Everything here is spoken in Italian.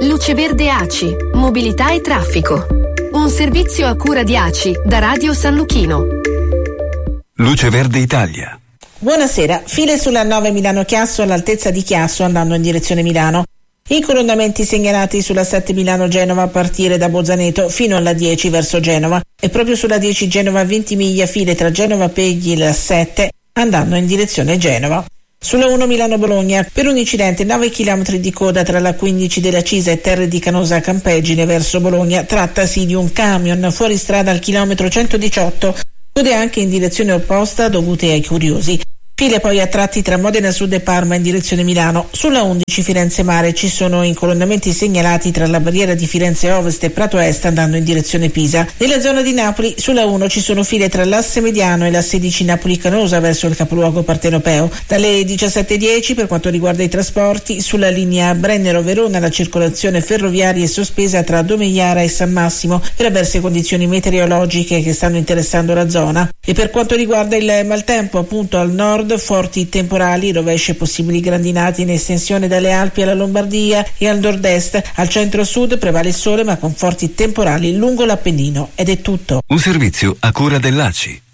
Luce Verde ACI, mobilità e traffico. Un servizio a cura di ACI da Radio San Luchino. Luce Verde Italia. Buonasera, file sulla 9 Milano-Chiasso all'altezza di Chiasso andando in direzione Milano. Incolonnamenti segnalati sulla 7 Milano-Genova a partire da Bozzaneto fino alla 10 verso Genova e proprio sulla 10 Genova-Ventimiglia file tra Genova-Pegli e la 7 andando in direzione Genova. Sulla 1 Milano-Bologna, per un incidente 9 km di coda tra la 15 della Cisa e Terre di Canosa Campegine verso Bologna. Trattasi di un camion fuori strada al chilometro 118, code anche in direzione opposta dovute ai curiosi. File poi a tratti tra Modena Sud e Parma in direzione Milano. Sulla 11 Firenze Mare ci sono incolonnamenti segnalati tra la barriera di Firenze Ovest e Prato Est andando in direzione Pisa. Nella zona di Napoli sulla 1 ci sono file tra l'Asse Mediano e la 16 Napoli-Canosa verso il capoluogo partenopeo. Dalle 17:10 per quanto riguarda i trasporti, sulla linea Brennero-Verona la circolazione ferroviaria è sospesa tra Domegliara e San Massimo per avverse condizioni meteorologiche che stanno interessando la zona. E per quanto riguarda il maltempo, appunto al nord forti temporali, rovesci e possibili grandinate in estensione dalle Alpi alla Lombardia e al nord-est. Al centro-sud prevale il sole ma con forti temporali lungo l'Appennino. Ed è tutto. Un servizio a cura dell'ACI.